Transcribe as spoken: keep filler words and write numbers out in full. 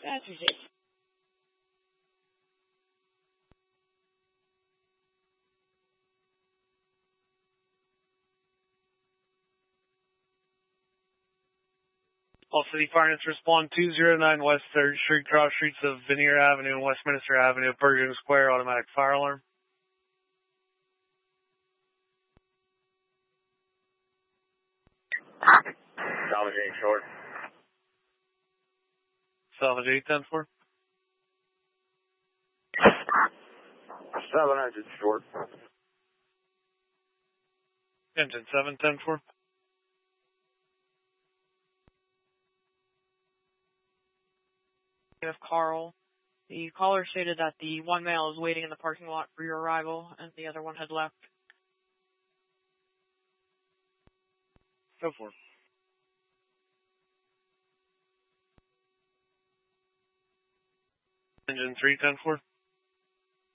That's easy. All City Finance, respond two zero nine West third Street, cross streets of Veneer Avenue and Westminster Avenue, Pershing Square, automatic fire alarm. Salvage eight short. Salvage eight ten four. seven hundred short. Engine seven ten four. Of Carl. The caller stated that the one male is waiting in the parking lot for your arrival, and the other one had left. Go for it. Engine three ten four.